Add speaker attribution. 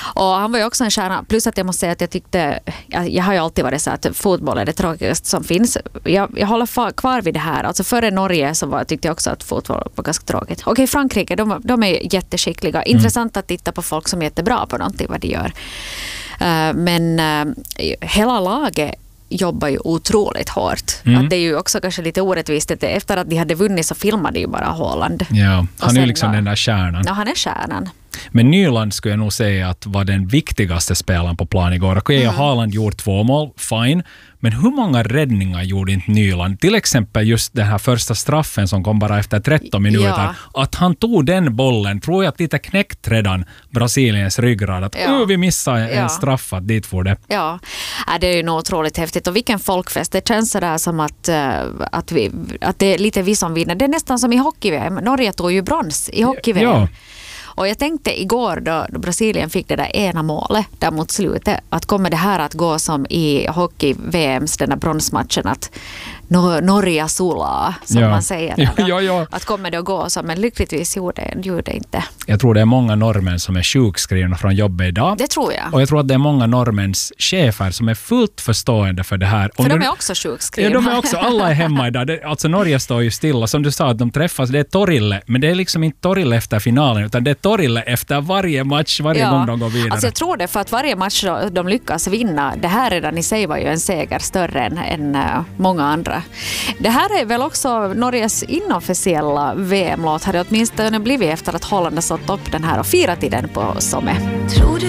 Speaker 1: Och han var ju också en stjärna. Plus att jag måste säga att jag tyckte, jag har ju alltid varit så att fotboll är det tråkigaste som finns. Jag håller kvar vid det här. Alltså före Norge så tyckte jag också att fotboll var ganska tråkigt. Okej, Frankrike, de är jätteskickliga. Intressant att titta på folk som är jättebra på någonting, vad de gör. Men hela laget jobbar ju otroligt hårt. Att det är ju också kanske lite orättvist att efter att de hade vunnit så filmade ju bara Haaland.
Speaker 2: Ja, han är ju liksom den där stjärnan.
Speaker 1: Ja, han är stjärnan.
Speaker 2: Men Nyland skulle jag nog säga att var den viktigaste spelaren på plan igår. Okej, Haaland gjorde 2 mål, fine. Men hur många räddningar gjorde inte Nyland? Till exempel just den här första straffen som kom bara efter 13 minuter. Ja. Att han tog den bollen, tror jag att lite knäckt redan Brasiliens ryggrad. Att vi missade en straff, att dit får det.
Speaker 1: Ja, det är ju nog otroligt häftigt. Och vilken folkfest. Det känns sådär som att det är lite vi som vinner. Det är nästan som i hockey-VM. Norge tog ju brons i hockey-VM. Ja. Och jag tänkte igår då Brasilien fick det där ena målet där mot slutet, att kommer det här att gå som i hockey-VMs den där bronsmatchen, att Norja Sula, som man säger.
Speaker 2: Ja.
Speaker 1: Att kommer det att gå så, men lyckligtvis gjorde det inte.
Speaker 2: Jag tror det är många norrmän som är sjukskrivna från jobbet idag.
Speaker 1: Det tror jag.
Speaker 2: Och jag tror att det är många norrmäns chefer som är fullt förstående för det här.
Speaker 1: För de är också sjukskrivna.
Speaker 2: Ja, de är också, alla är hemma idag. Alltså Norge står ju stilla. Som du sa, att de träffas, det är Torille. Men det är liksom inte Torille efter finalen, utan det är Torille efter varje match, varje gång de går vidare.
Speaker 1: Alltså jag tror det, för att varje match de lyckas vinna, det här redan i sig var ju en seger större än många andra. Det här är väl också Norges inofficiella VM-låt, hade åtminstone blivit efter att Holland har satt upp den här och firat i den på Somme.